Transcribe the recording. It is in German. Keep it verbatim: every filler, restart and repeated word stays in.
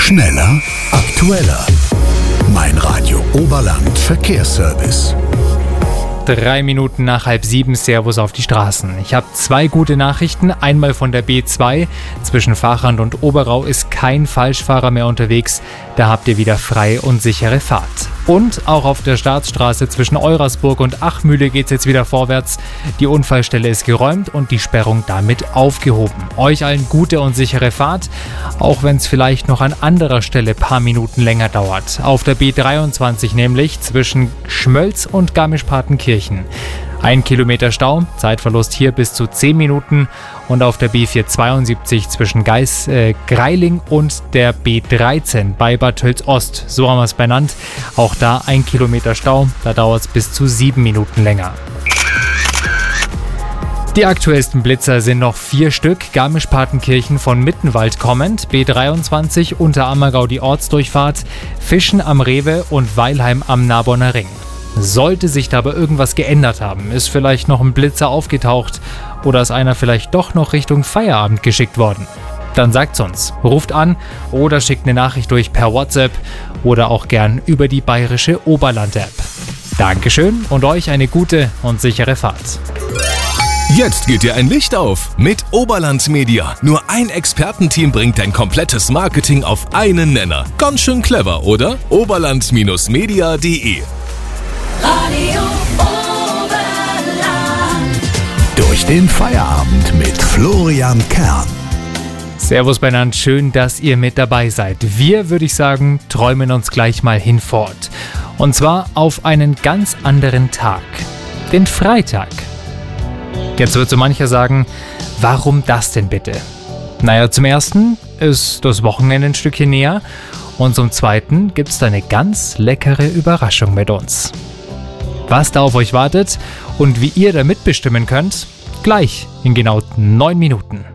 Schneller, aktueller. Mein Radio Oberland Verkehrsservice. Drei Minuten nach halb sieben, Servus auf die Straßen. Ich habe zwei gute Nachrichten. Einmal von der B zwei. Zwischen Vachand und Oberau ist kein Falschfahrer mehr unterwegs. Da habt ihr wieder freie und sichere Fahrt. Und auch auf der Staatsstraße zwischen Eurasburg und Achmühle geht es jetzt wieder vorwärts. Die Unfallstelle ist geräumt und die Sperrung damit aufgehoben. Euch allen gute und sichere Fahrt, auch wenn es vielleicht noch an anderer Stelle ein paar Minuten länger dauert. Auf der B dreiundzwanzig nämlich zwischen Schmölz und Garmisch-Partenkirchen. Ein Kilometer Stau, Zeitverlust hier bis zu zehn Minuten. Und auf der B vierhundertzweiundsiebzig zwischen Geis, äh, Greiling und der B dreizehn bei Bad Tölz-Ost, so haben wir es benannt. Auch da ein Kilometer Stau, da dauert es bis zu sieben Minuten länger. Die aktuellsten Blitzer sind noch vier Stück. Garmisch-Partenkirchen von Mittenwald kommend, B dreiundzwanzig Unterammergau die Ortsdurchfahrt, Fischen am Rewe und Weilheim am Naborner Ring. Sollte sich dabei irgendwas geändert haben, ist vielleicht noch ein Blitzer aufgetaucht oder ist einer vielleicht doch noch Richtung Feierabend geschickt worden, dann sagt's uns. Ruft an oder schickt eine Nachricht durch per WhatsApp oder auch gern über die bayerische Oberland-App. Dankeschön und euch eine gute und sichere Fahrt. Jetzt geht dir ein Licht auf mit Oberland Media. Nur ein Expertenteam bringt dein komplettes Marketing auf einen Nenner. Ganz schön clever, oder? oberland Media punkt de Radio Oberland. Durch den Feierabend mit Florian Kern. Servus beieinander, schön, dass ihr mit dabei seid. Wir, würde ich sagen, träumen uns gleich mal hinfort. Und zwar auf einen ganz anderen Tag. Den Freitag. Jetzt wird so mancher sagen, warum das denn bitte? Naja, zum ersten ist das Wochenende ein Stückchen näher. Und zum zweiten gibt es da eine ganz leckere Überraschung mit uns. Was da auf euch wartet und wie ihr da mitbestimmen könnt, gleich in genau neun Minuten.